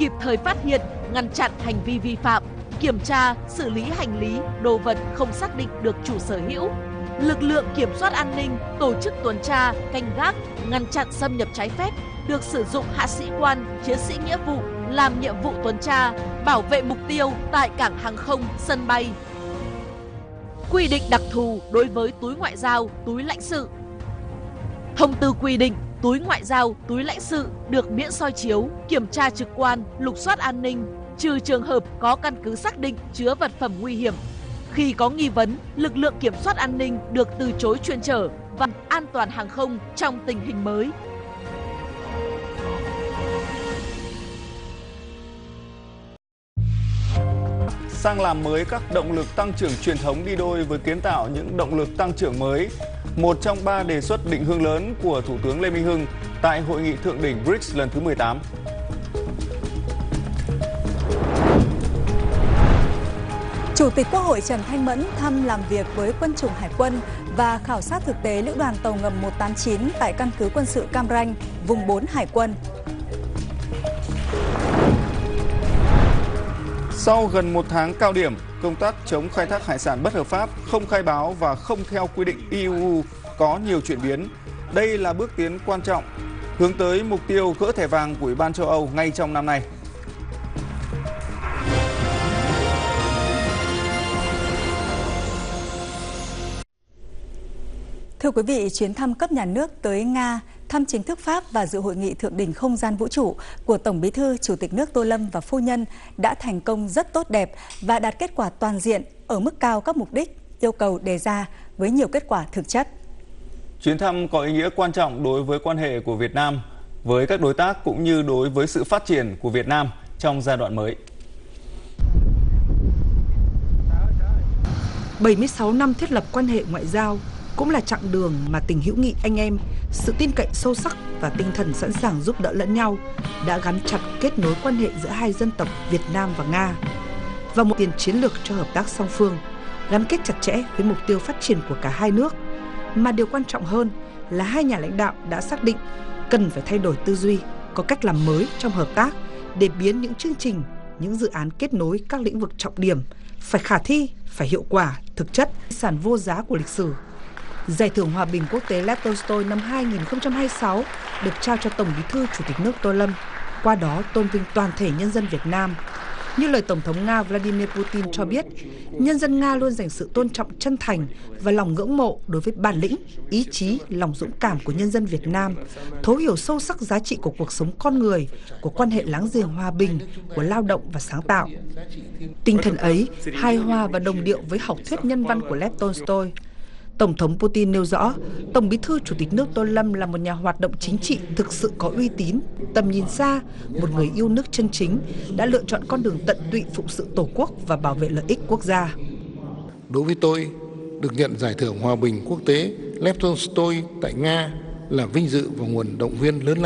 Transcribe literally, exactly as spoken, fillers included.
kịp thời phát hiện, ngăn chặn hành vi vi phạm, kiểm tra, xử lý hành lý, đồ vật không xác định được chủ sở hữu. Lực lượng kiểm soát an ninh tổ chức tuần tra, canh gác, ngăn chặn xâm nhập trái phép, được sử dụng hạ sĩ quan, chiến sĩ nghĩa vụ làm nhiệm vụ tuần tra, bảo vệ mục tiêu tại cảng hàng không, sân bay. Quy định đặc thù đối với túi ngoại giao, túi lãnh sự. Thông tư quy định túi ngoại giao, túi lãnh sự được miễn soi chiếu, kiểm tra trực quan, lục soát an ninh, trừ trường hợp có căn cứ xác định chứa vật phẩm nguy hiểm. Khi có nghi vấn, lực lượng kiểm soát an ninh được từ chối chuyên chở và an toàn hàng không trong tình hình mới. Sang làm mới các động lực tăng trưởng truyền thống đi đôi với kiến tạo những động lực tăng trưởng mới, một trong ba đề xuất định hướng lớn của Thủ tướng Lê Minh Hưng tại Hội nghị Thượng đỉnh bê rê i xê lần thứ mười tám. Chủ tịch Quốc hội Trần Thanh Mẫn thăm làm việc với quân chủng Hải quân và khảo sát thực tế lữ đoàn tàu ngầm một tám chín tại căn cứ quân sự Cam Ranh, vùng bốn Hải quân. Sau gần một tháng cao điểm, công tác chống khai thác hải sản bất hợp pháp, không khai báo và không theo quy định e u có nhiều chuyển biến. Đây là bước tiến quan trọng, hướng tới mục tiêu gỡ thẻ vàng của Ủy ban châu Âu ngay trong năm nay. Thưa quý vị, chuyến thăm cấp nhà nước tới Nga, thăm chính thức Pháp và dự hội nghị thượng đỉnh không gian vũ trụ của Tổng Bí thư, Chủ tịch nước Tô Lâm và phu nhân đã thành công rất tốt đẹp và đạt kết quả toàn diện ở mức cao các mục đích, yêu cầu đề ra với nhiều kết quả thực chất. Chuyến thăm có ý nghĩa quan trọng đối với quan hệ của Việt Nam với các đối tác cũng như đối với sự phát triển của Việt Nam trong giai đoạn mới. bảy mươi sáu năm thiết lập quan hệ ngoại giao cũng là chặng đường mà tình hữu nghị anh em, sự tin cậy sâu sắc và tinh thần sẵn sàng giúp đỡ lẫn nhau đã gắn chặt kết nối quan hệ giữa hai dân tộc Việt Nam và Nga và một tiền chiến lược cho hợp tác song phương, gắn kết chặt chẽ với mục tiêu phát triển của cả hai nước. Mà điều quan trọng hơn là hai nhà lãnh đạo đã xác định cần phải thay đổi tư duy, có cách làm mới trong hợp tác để biến những chương trình, những dự án kết nối các lĩnh vực trọng điểm phải khả thi, phải hiệu quả, thực chất, sản vô giá của lịch sử. Giải thưởng Hòa bình Quốc tế Lev Tolstoy năm hai nghìn không trăm hai mươi sáu được trao cho Tổng Bí thư Chủ tịch nước Tô Lâm, qua đó tôn vinh toàn thể nhân dân Việt Nam. Như lời Tổng thống Nga Vladimir Putin cho biết, nhân dân Nga luôn dành sự tôn trọng chân thành và lòng ngưỡng mộ đối với bản lĩnh, ý chí, lòng dũng cảm của nhân dân Việt Nam, thấu hiểu sâu sắc giá trị của cuộc sống con người, của quan hệ láng giềng hòa bình, của lao động và sáng tạo. Tinh thần ấy hài hòa và đồng điệu với học thuyết nhân văn của Lev Tolstoy. Tổng thống Putin nêu rõ, Tổng Bí thư Chủ tịch nước Tô Lâm là một nhà hoạt động chính trị thực sự có uy tín, tầm nhìn xa, một người yêu nước chân chính, đã lựa chọn con đường tận tụy phụng sự Tổ quốc và bảo vệ lợi ích quốc gia. Đối với tôi, được nhận giải thưởng Hòa bình Quốc tế Lev Tolstoy tại Nga là vinh dự và nguồn động viên lớn lao.